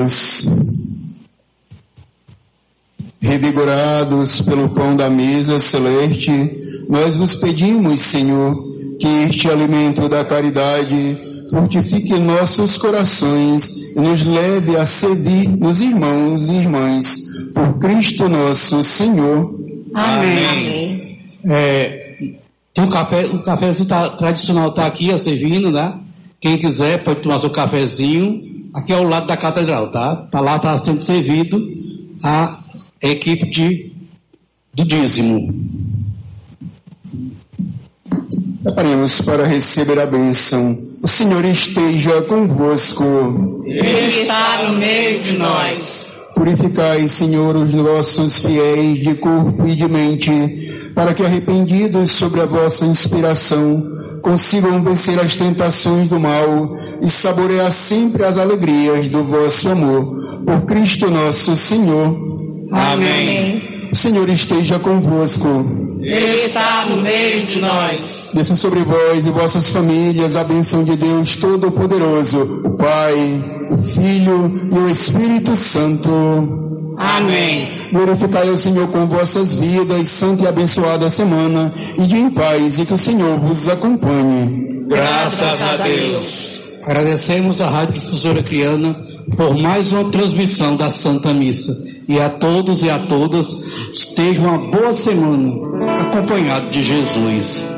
Oremos. Revigorados pelo pão da mesa celeste, nós vos pedimos, Senhor, que este alimento da caridade fortifique nossos corações e nos leve a servir os irmãos e irmãs, por Cristo nosso Senhor. Amém. Tem o cafezinho tradicional está aqui, servindo, né? Quem quiser pode tomar seu cafezinho, aqui ao lado da catedral, tá? Está sendo servido a equipe do dízimo. Preparemos para receber a bênção. O Senhor esteja convosco. Ele está no meio de nós. Purificai, Senhor, os vossos fiéis de corpo e de mente, para que, arrependidos sobre a vossa inspiração, consigam vencer as tentações do mal e saborear sempre as alegrias do vosso amor. Por Cristo nosso Senhor. Amém. O Senhor esteja convosco. Ele está no meio de nós. Desça sobre vós e vossas famílias a bênção de Deus Todo-Poderoso, o Pai, o Filho e o Espírito Santo. Amém. Glorificai ao Senhor com vossas vidas, santa e abençoada semana, e de em paz, e que o Senhor vos acompanhe. Graças a Deus. Agradecemos à Rádio Difusora Criana por mais uma transmissão da Santa Missa. E a todos e a todas, estejam uma boa semana, acompanhado de Jesus.